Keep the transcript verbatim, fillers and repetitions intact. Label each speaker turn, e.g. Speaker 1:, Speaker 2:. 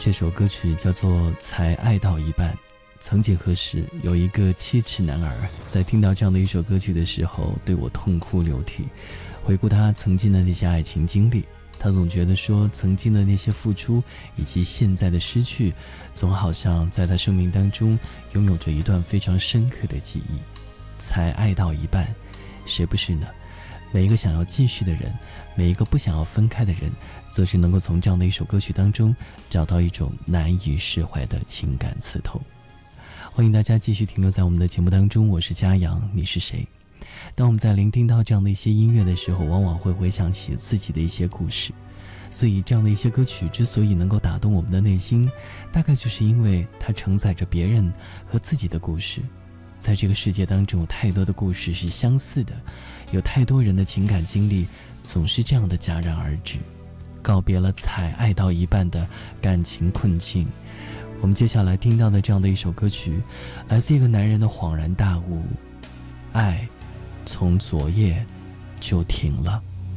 Speaker 1: 这首歌曲叫做《才爱到一半》。曾几何时，有一个七尺男儿在听到这样的一首歌曲的时候，对我痛哭流涕。回顾他曾经的那些爱情经历，他总觉得说曾经的那些付出以及现在的失去，总好像在他生命当中拥有着一段非常深刻的记忆。才爱到一半，谁不是呢？每一个想要继续的人，每一个不想要分开的人，则是能够从这样的一首歌曲当中找到一种难以释怀的情感刺痛。欢迎大家继续停留在我们的节目当中，我是嘉阳，你是谁？当我们在聆听到这样的一些音乐的时候，往往会回想起自己的一些故事。所以这样的一些歌曲之所以能够打动我们的内心，大概就是因为它承载着别人和自己的故事。在这个世界当中，有太多的故事是相似的，有太多人的情感经历总是这样的戛然而止，告别了才爱到一半的感情困境。我们接下来听到的这样的一首歌曲，来自一个男人的恍然大悟：爱从昨夜就停了。